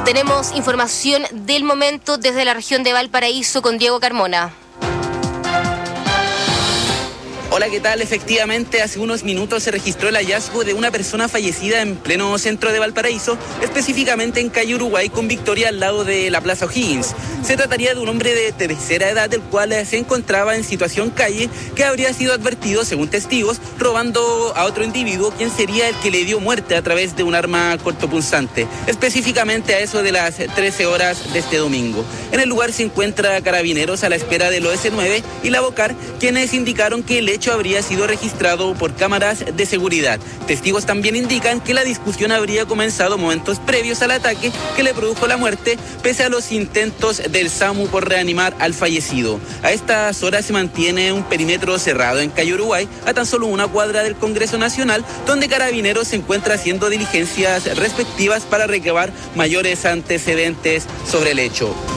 Tenemos información del momento desde la región de Valparaíso con Diego Carmona. Hola, ¿qué tal? Efectivamente, hace unos minutos se registró el hallazgo de una persona fallecida en pleno centro de Valparaíso, específicamente en calle Uruguay con Victoria al lado de la Plaza O'Higgins. Se trataría de un hombre de tercera edad, el cual se encontraba en situación calle, que habría sido advertido, según testigos, robando a otro individuo, quien sería el que le dio muerte a través de un arma cortopunzante, específicamente a eso de las 13 horas de este domingo. En el lugar se encuentra Carabineros a la espera del OS9 y la Bocar, quienes indicaron que el hecho habría sido registrado por cámaras de seguridad. Testigos también indican que la discusión habría comenzado momentos previos al ataque que le produjo la muerte, pese a los intentos del SAMU por reanimar al fallecido. A estas horas se mantiene un perímetro cerrado en calle Uruguay, a tan solo una cuadra del Congreso Nacional, donde Carabineros se encuentra haciendo diligencias respectivas para recabar mayores antecedentes sobre el hecho.